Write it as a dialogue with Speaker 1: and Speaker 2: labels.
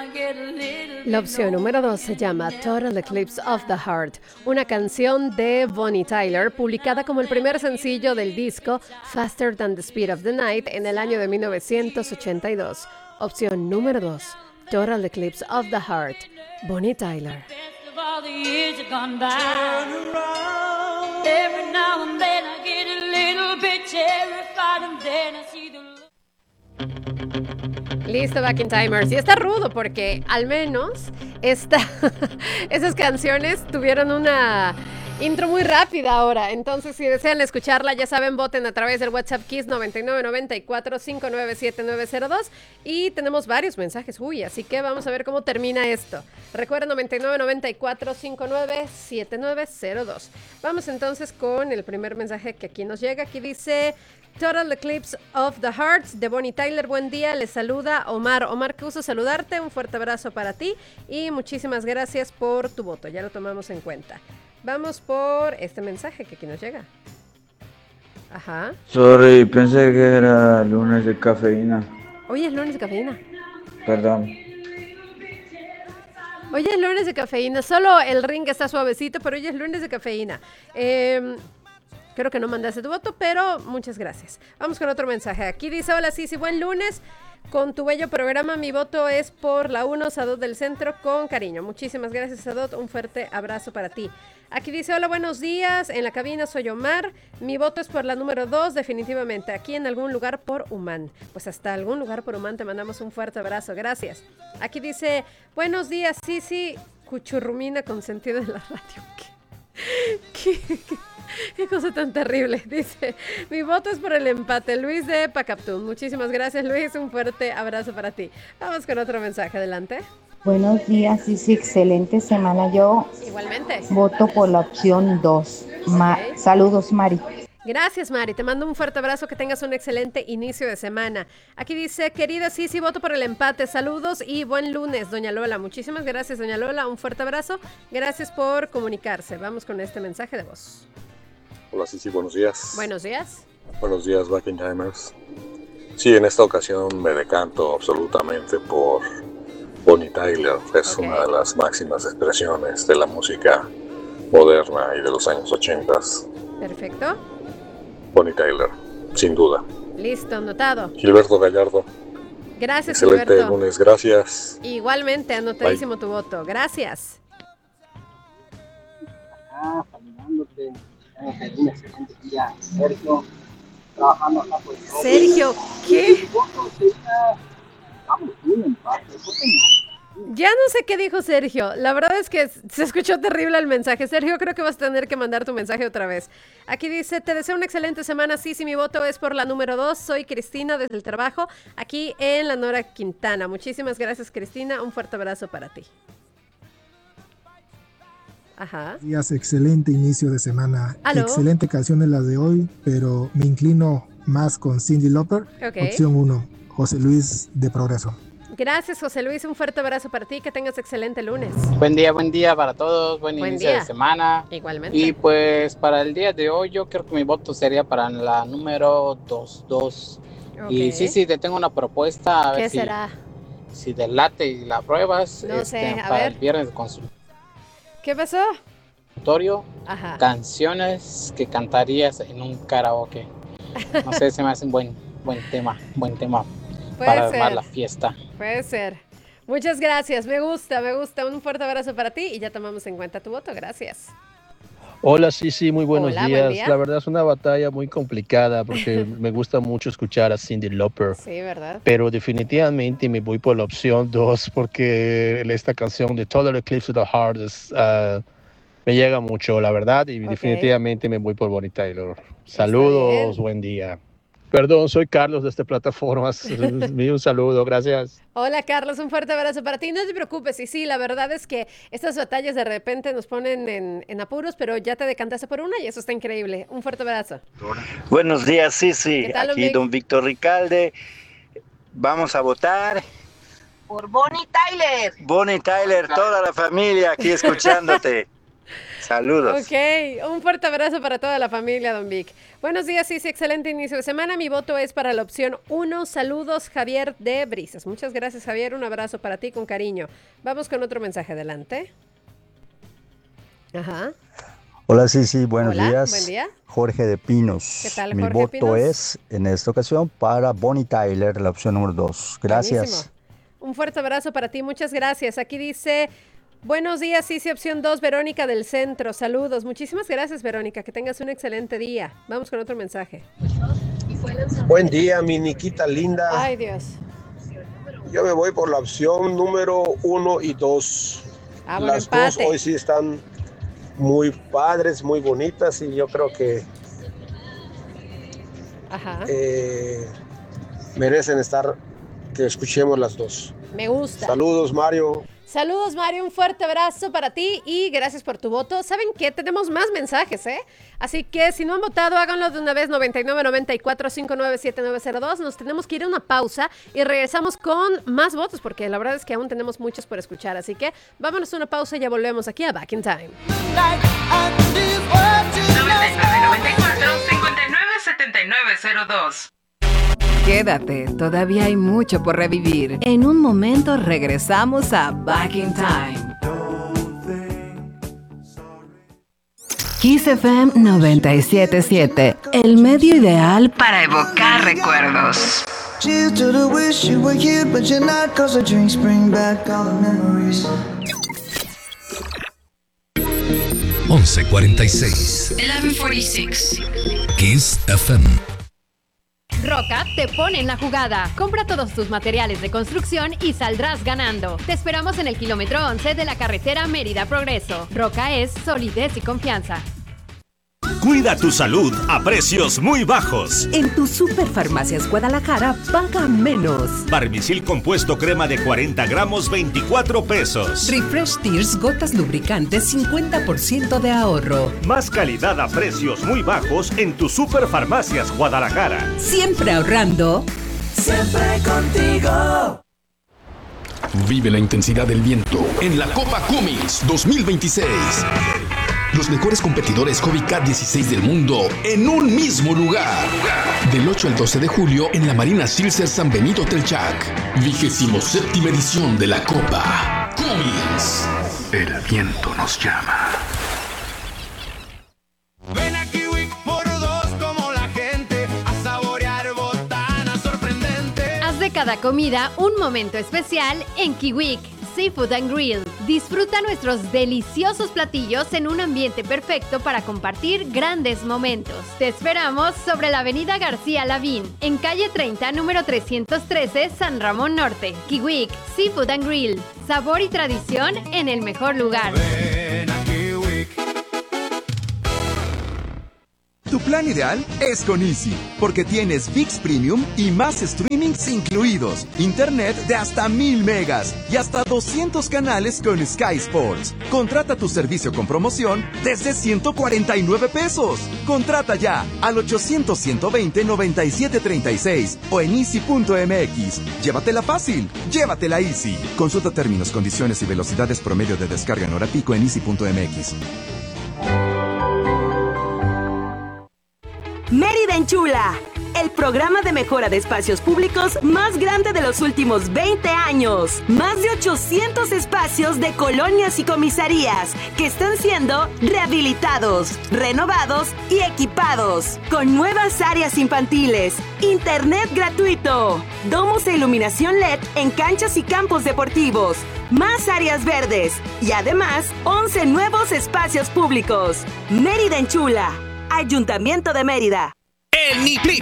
Speaker 1: La opción número 2 se llama Total Eclipse of the Heart, una canción de Bonnie Tyler publicada como el primer sencillo del disco Faster Than the Speed of the Night en el año de 1982. Opción número 2, Total Eclipse of the Heart, Bonnie Tyler. Listo, Back in Timers. Y está rudo porque al menos esas canciones tuvieron una intro muy rápida ahora. Entonces, si desean escucharla, ya saben, voten a través del WhatsApp Kiss 9994597902. Y tenemos varios mensajes. Uy, así que vamos a ver cómo termina esto. Recuerda 9994597902. Vamos entonces con el primer mensaje que aquí nos llega. Aquí dice: Total Eclipse of the Hearts de Bonnie Tyler. Buen día, les saluda Omar. Omar, qué gusto saludarte, un fuerte abrazo para ti y muchísimas gracias por tu voto, ya lo tomamos en cuenta. Vamos por este mensaje que aquí nos llega. Ajá.
Speaker 2: Sorry, pensé que era lunes de cafeína.
Speaker 1: Hoy es lunes de cafeína.
Speaker 2: Perdón.
Speaker 1: Hoy es lunes de cafeína, solo el ring está suavecito, pero hoy es lunes de cafeína. Creo que no mandaste tu voto, pero muchas gracias. Vamos con otro mensaje. Aquí dice: hola Sisi, buen lunes. Con tu bello programa, mi voto es por la 1, Sadot del Centro, con cariño. Muchísimas gracias, Sadot. Un fuerte abrazo para ti. Aquí dice: hola, buenos días. En la cabina soy Omar. Mi voto es por la número 2, definitivamente. Aquí en algún lugar por Humán. Pues hasta algún lugar por Humán te mandamos un fuerte abrazo. Gracias. Aquí dice: buenos días, Sisi. Cuchurrumina con sentido en la radio. ¿Qué cosa tan terrible? Dice: mi voto es por el empate. Luis de Pacaptún. Muchísimas gracias, Luis. Un fuerte abrazo para ti. Vamos con otro mensaje. Adelante.
Speaker 3: Buenos días, sí, excelente semana. Yo
Speaker 1: igualmente
Speaker 3: voto por la opción 2.
Speaker 1: Okay.
Speaker 3: Saludos, Mari.
Speaker 1: Gracias, Mari. Te mando un fuerte abrazo. Que tengas un excelente inicio de semana. Aquí dice: querida Sisi, voto por el empate. Saludos y buen lunes, doña Lola. Muchísimas gracias, doña Lola. Un fuerte abrazo. Gracias por comunicarse. Vamos con este mensaje de voz.
Speaker 4: Hola Sisi, buenos días.
Speaker 1: Buenos días.
Speaker 4: Buenos días, Back in Timers. Sí, en esta ocasión me decanto absolutamente por Bonnie Tyler. Es una de las máximas expresiones de la música moderna y de los años 80.
Speaker 1: Perfecto.
Speaker 4: Bonnie Tyler, sin duda.
Speaker 1: Listo, anotado.
Speaker 4: Gilberto Gallardo.
Speaker 1: Gracias,
Speaker 4: excelente
Speaker 1: Gilberto.
Speaker 4: Lunes, gracias.
Speaker 1: Igualmente, anotadísimo tu voto. Gracias.
Speaker 5: Saludándote. Un excelente día, Sergio. Trabajando acá por el
Speaker 1: Sergio, ¿qué?
Speaker 5: Vamos, un empate.
Speaker 1: Ya no sé qué dijo Sergio. La verdad es que se escuchó terrible el mensaje. Sergio, creo que vas a tener que mandar tu mensaje otra vez. Aquí dice: te deseo una excelente semana. Sí, mi voto es por la número 2. Soy Cristina desde el trabajo, aquí en la Nora Quintana. Muchísimas gracias, Cristina. Un fuerte abrazo para ti. Ajá.
Speaker 6: Días, excelente inicio de semana.
Speaker 1: ¿Aló?
Speaker 6: Excelente canciones las de hoy, pero me inclino más con Cyndi Lauper.
Speaker 1: Okay.
Speaker 6: Opción 1, José Luis de Progreso.
Speaker 1: Gracias, José Luis. Un fuerte abrazo para ti. Que tengas excelente lunes.
Speaker 7: Buen día para todos. Buen inicio
Speaker 1: día.
Speaker 7: de semana.
Speaker 1: Igualmente.
Speaker 7: Y pues para el día de hoy yo creo que mi voto sería para la número 2.
Speaker 1: Okay.
Speaker 7: Y sí, te tengo una propuesta. A ver
Speaker 1: ¿Qué será?
Speaker 7: Si te late y la pruebas.
Speaker 1: No sé, a
Speaker 7: para
Speaker 1: ver.
Speaker 7: el viernes de consultorio.
Speaker 1: ¿Qué pasó?
Speaker 7: Ajá. Canciones que cantarías en un karaoke. No sé, se me hace un buen tema para armar la fiesta.
Speaker 1: Puede ser. Muchas gracias, me gusta. Un fuerte abrazo para ti y ya tomamos en cuenta tu voto. Gracias.
Speaker 8: Hola, sí, muy buenos
Speaker 1: Hola,
Speaker 8: días.
Speaker 1: buen día.
Speaker 8: La verdad es una batalla muy complicada porque me gusta mucho escuchar a Cyndi Lauper.
Speaker 1: Sí, ¿verdad?
Speaker 8: Pero definitivamente me voy por la opción 2 porque esta canción de Total Eclipse of the Heart me llega mucho, la verdad, y definitivamente me voy por Bonnie Tyler. Saludos, buen día. Perdón, soy Carlos de Plataformas. Un saludo, gracias.
Speaker 1: Hola, Carlos, un fuerte abrazo para ti. No te preocupes, y sí, la verdad es que estas batallas de repente nos ponen en apuros, pero ya te decantaste por una y eso está increíble. Un fuerte abrazo.
Speaker 9: Buenos días, sí.
Speaker 1: ¿Qué tal,
Speaker 9: Aquí don Víctor Ricalde. Vamos a votar
Speaker 10: por Bonnie Tyler.
Speaker 9: Bonnie Tyler, toda la familia aquí escuchándote. Saludos.
Speaker 1: Ok, un fuerte abrazo para toda la familia, don Vic. Buenos días, sí, excelente inicio de semana. Mi voto es para la opción 1. Saludos, Javier de Brisas. Muchas gracias, Javier. Un abrazo para ti con cariño. Vamos con otro mensaje. Adelante. Ajá.
Speaker 10: Hola, sí, buenos
Speaker 1: Hola,
Speaker 10: días.
Speaker 1: buen día.
Speaker 10: Jorge de Pinos.
Speaker 1: ¿Qué tal,
Speaker 10: Mi
Speaker 1: Jorge
Speaker 10: voto
Speaker 1: Pinos?
Speaker 10: es, en esta ocasión, para Bonnie Tyler, la opción número 2. Gracias.
Speaker 1: Buenísimo. Un fuerte abrazo para ti. Muchas gracias. Aquí dice... Buenos días, sí, opción 2, Verónica del Centro. Saludos. Muchísimas gracias, Verónica. Que tengas un excelente día. Vamos con otro mensaje.
Speaker 11: Buen día, mi Niquita linda.
Speaker 1: Ay, Dios.
Speaker 11: Yo me voy por la opción número 1 y 2.
Speaker 1: Bueno,
Speaker 11: Las
Speaker 1: empate.
Speaker 11: dos hoy sí están muy padres, muy bonitas y yo creo que
Speaker 1: Ajá.
Speaker 11: Merecen estar, que escuchemos las dos.
Speaker 1: Me gusta.
Speaker 11: Saludos, Mario.
Speaker 1: Saludos, Mario, un fuerte abrazo para ti y gracias por tu voto. ¿Saben qué? Tenemos más mensajes, ¿eh? Así que si no han votado, háganlo de una vez, 9994-597902. Nos tenemos que ir a una pausa y regresamos con más votos, porque la verdad es que aún tenemos muchos por escuchar. Así que vámonos a una pausa y ya volvemos aquí a Back in Time.
Speaker 12: 9994-597902. Quédate, todavía hay mucho por revivir. En un momento regresamos a Back in Time. Kiss FM 97.7, el medio ideal para evocar recuerdos.
Speaker 13: Cheers to the wish you were here, but you're not, 'cause the drinks bring back all the memories.
Speaker 14: 11:46.
Speaker 12: 11:46.
Speaker 14: Kiss FM.
Speaker 15: Roca te pone en la jugada. Compra todos tus materiales de construcción y saldrás ganando. Te esperamos en el kilómetro 11 de la carretera Mérida Progreso. Roca es solidez y confianza.
Speaker 16: Cuida tu salud a precios muy bajos.
Speaker 17: En tu Superfarmacias Guadalajara, paga menos.
Speaker 16: Barbicil compuesto crema de 40 gramos, 24 pesos.
Speaker 17: Refresh Tears gotas lubricantes, 50% de ahorro.
Speaker 16: Más calidad a precios muy bajos en tu Superfarmacias Guadalajara.
Speaker 17: Siempre ahorrando.
Speaker 13: Siempre contigo.
Speaker 14: Vive la intensidad del viento en la Copa Cummins 2026. Los mejores competidores Hobby Cat 16 del mundo en un mismo lugar. Del 8 al 12 de julio en la Marina Silser San Benito Telchac. 27ª edición de la Copa Cummins. El viento nos llama.
Speaker 13: Ven a Kiwik por 2 como la gente a saborear botanas sorprendentes.
Speaker 15: Haz de cada comida un momento especial en Kiwik Seafood and Grill. Disfruta nuestros deliciosos platillos en un ambiente perfecto para compartir grandes momentos. Te esperamos sobre la avenida García Lavín, en calle 30, número 313, San Ramón Norte. Kiwik Seafood and Grill. Sabor y tradición en el mejor lugar.
Speaker 13: Ven a Kiwik.
Speaker 18: Tu plan ideal es con Easy, porque tienes ViX Premium y más streamings incluidos, internet de hasta 1000 megas y hasta 200 canales con Sky Sports. Contrata tu servicio con promoción desde 149 pesos. Contrata ya al 800-120-9736 o en easy.mx. Llévatela fácil, llévatela Easy. Consulta términos, condiciones y velocidades promedio de descarga en hora pico en easy.mx.
Speaker 19: Mérida Enchula, el programa de mejora de espacios públicos más grande de los últimos 20 años. Más de 800 espacios de colonias y comisarías que están siendo rehabilitados, renovados y equipados. Con nuevas áreas infantiles, internet gratuito, domos e iluminación LED en canchas y campos deportivos, más áreas verdes y además 11 nuevos espacios públicos. Mérida Enchula. Ayuntamiento de Mérida.
Speaker 20: El Niplip